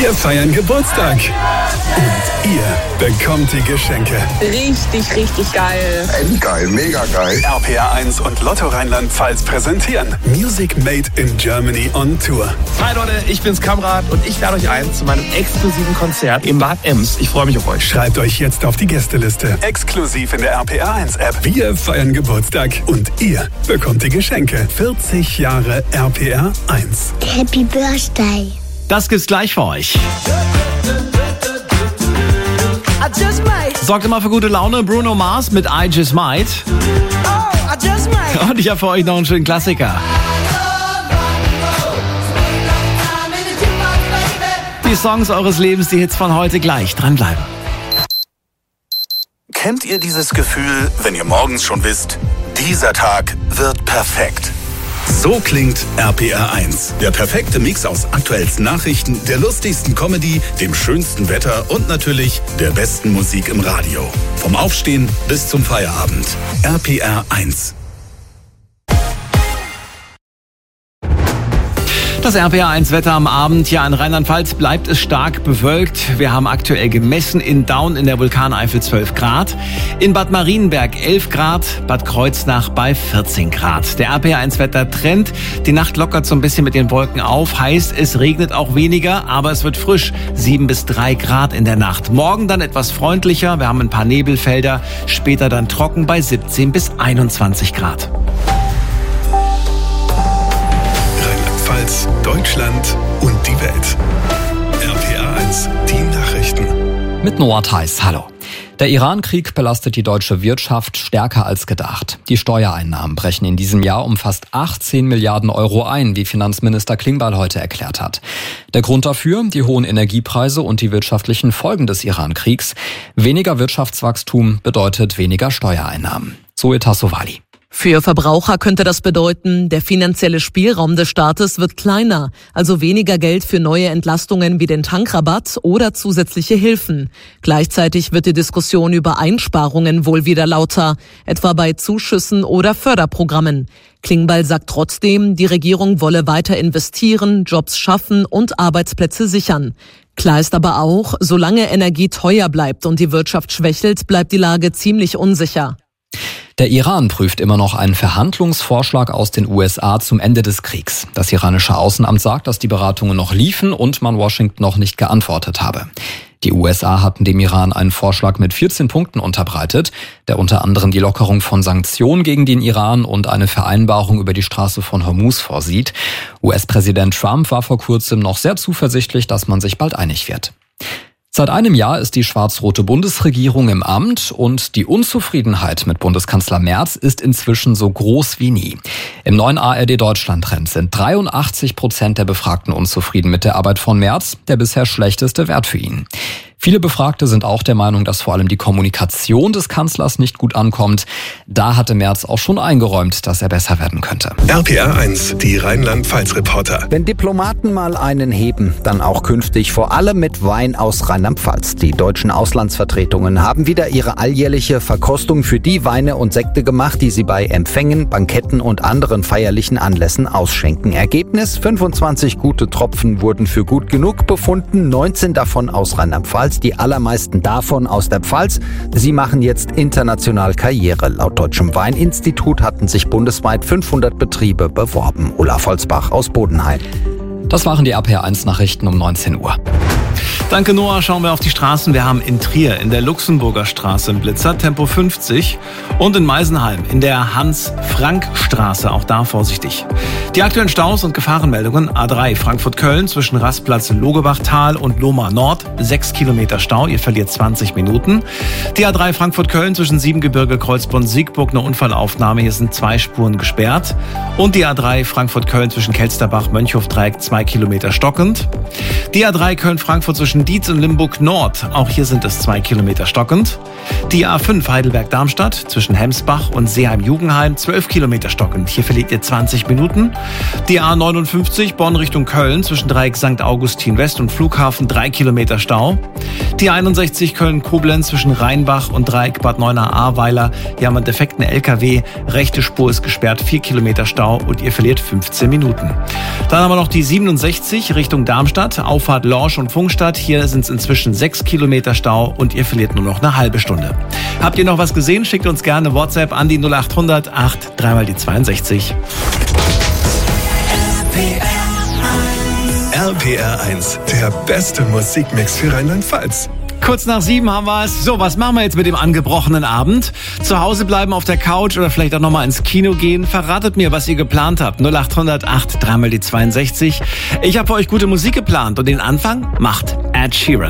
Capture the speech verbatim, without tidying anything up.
Wir feiern Geburtstag. Und ihr bekommt die Geschenke. Richtig, richtig geil. Endgeil, mega geil. R P R eins und Lotto Rheinland-Pfalz präsentieren Music Made in Germany on Tour. Hi Leute, ich bin's Kamrat und ich lade euch ein zu meinem exklusiven Konzert in Bad Ems. Ich freue mich auf euch. Schreibt euch jetzt auf die Gästeliste. Exklusiv in der R P R eins App. Wir feiern Geburtstag und ihr bekommt die Geschenke. vierzig Jahre R P R eins. Happy Birthday. Das gibt's gleich für euch. Sorgt immer für gute Laune. Bruno Mars mit I Just Might. Und ich habe für euch noch einen schönen Klassiker. Die Songs eures Lebens, die Hits von heute gleich. Dranbleiben. Kennt ihr dieses Gefühl, wenn ihr morgens schon wisst, dieser Tag wird perfekt? So klingt R P R eins. Der perfekte Mix aus aktuellsten Nachrichten, der lustigsten Comedy, dem schönsten Wetter und natürlich der besten Musik im Radio. Vom Aufstehen bis zum Feierabend. R P R eins. Das R P R eins Wetter am Abend. Hier in Rheinland-Pfalz bleibt es stark bewölkt. Wir haben aktuell gemessen in Daun in der Vulkaneifel zwölf Grad. In Bad Marienberg elf Grad. Bad Kreuznach bei vierzehn Grad. Der R P R eins Wettertrend. Die Nacht lockert so ein bisschen mit den Wolken auf. Heißt, es regnet auch weniger, aber es wird frisch. sieben bis drei Grad in der Nacht. Morgen dann etwas freundlicher. Wir haben ein paar Nebelfelder. Später dann trocken bei siebzehn bis einundzwanzig Grad. Deutschland und die Welt. R P R eins, die Nachrichten. Mit Noah Theis, hallo. Der Iran-Krieg belastet die deutsche Wirtschaft stärker als gedacht. Die Steuereinnahmen brechen in diesem Jahr um fast achtzehn Milliarden Euro ein, wie Finanzminister Klingbeil heute erklärt hat. Der Grund dafür? Die hohen Energiepreise und die wirtschaftlichen Folgen des Iran-Kriegs. Weniger Wirtschaftswachstum bedeutet weniger Steuereinnahmen. Zoe Tassovali. Für Verbraucher könnte das bedeuten, der finanzielle Spielraum des Staates wird kleiner, also weniger Geld für neue Entlastungen wie den Tankrabatt oder zusätzliche Hilfen. Gleichzeitig wird die Diskussion über Einsparungen wohl wieder lauter, etwa bei Zuschüssen oder Förderprogrammen. Klingbeil sagt trotzdem, die Regierung wolle weiter investieren, Jobs schaffen und Arbeitsplätze sichern. Klar ist aber auch, solange Energie teuer bleibt und die Wirtschaft schwächelt, bleibt die Lage ziemlich unsicher. Der Iran prüft immer noch einen Verhandlungsvorschlag aus den U S A zum Ende des Kriegs. Das iranische Außenamt sagt, dass die Beratungen noch liefen und man Washington noch nicht geantwortet habe. Die U S A hatten dem Iran einen Vorschlag mit vierzehn Punkten unterbreitet, der unter anderem die Lockerung von Sanktionen gegen den Iran und eine Vereinbarung über die Straße von Hormuz vorsieht. U S-Präsident Trump war vor kurzem noch sehr zuversichtlich, dass man sich bald einig wird. Seit einem Jahr ist die schwarz-rote Bundesregierung im Amt und die Unzufriedenheit mit Bundeskanzler Merz ist inzwischen so groß wie nie. Im neuen A R D-Deutschland-Trend sind dreiundachtzig Prozent der Befragten unzufrieden mit der Arbeit von Merz, der bisher schlechteste Wert für ihn. Viele Befragte sind auch der Meinung, dass vor allem die Kommunikation des Kanzlers nicht gut ankommt. Da hatte Merz auch schon eingeräumt, dass er besser werden könnte. R P R eins, die Rheinland-Pfalz-Reporter. Wenn Diplomaten mal einen heben, dann auch künftig vor allem mit Wein aus Rheinland-Pfalz. Die deutschen Auslandsvertretungen haben wieder ihre alljährliche Verkostung für die Weine und Sekte gemacht, die sie bei Empfängen, Banketten und anderen feierlichen Anlässen ausschenken. Ergebnis: fünfundzwanzig gute Tropfen wurden für gut genug befunden, neunzehn davon aus Rheinland-Pfalz. Die allermeisten davon aus der Pfalz. Sie machen jetzt international Karriere. Laut Deutschem Weininstitut hatten sich bundesweit fünfhundert Betriebe beworben. Olaf Holzbach aus Bodenheim. Das waren die R P R eins Nachrichten um neunzehn Uhr. Danke, Noah. Schauen wir auf die Straßen. Wir haben in Trier in der Luxemburger Straße einen Blitzer, Tempo fünfzig. Und in Meisenheim in der Hans-Frank-Straße, auch da vorsichtig. Die aktuellen Staus und Gefahrenmeldungen: A drei Frankfurt-Köln zwischen Rastplatz Logebachtal und Lohmar Nord, sechs Kilometer Stau, ihr verliert zwanzig Minuten. Die A drei Frankfurt-Köln zwischen Siebengebirge, Kreuzborn-Siegburg, eine Unfallaufnahme, hier sind zwei Spuren gesperrt. Und die A drei Frankfurt-Köln zwischen Kelsterbach, Mönchhofdreieck, zwei Kilometer stockend. Die A drei Köln-Frankfurt zwischen Dietz und Limburg Nord, auch hier sind es zwei Kilometer stockend. Die A fünf Heidelberg-Darmstadt zwischen Hemsbach und Seeheim-Jugenheim, zwölf Kilometer stockend, hier verliert ihr zwanzig Minuten. Die A neunundfünfzig Bonn Richtung Köln zwischen Dreieck Sankt Augustin West und Flughafen, drei Kilometer Stau. Die einundsechzig Köln-Koblenz zwischen Rheinbach und Dreieck Bad Neuenahr-Ahrweiler. Hier haben wir einen defekten L K W. Rechte Spur ist gesperrt, vier Kilometer Stau und ihr verliert fünfzehn Minuten. Dann haben wir noch die siebenundsechzig Richtung Darmstadt, Auffahrt Lorsch und Funkstadt. Hier sind es inzwischen sechs Kilometer Stau und ihr verliert nur noch eine halbe Stunde. Habt ihr noch was gesehen? Schickt uns gerne WhatsApp an die null acht hundert acht dreimal die zweiundsechzig. R P R eins, der beste Musikmix für Rheinland-Pfalz. Kurz nach sieben haben wir es. So, was machen wir jetzt mit dem angebrochenen Abend? Zu Hause bleiben auf der Couch oder vielleicht auch nochmal ins Kino gehen? Verratet mir, was ihr geplant habt. null acht hundert acht dreimal die zweiundsechzig. Ich habe für euch gute Musik geplant und den Anfang macht Ed Sheeran.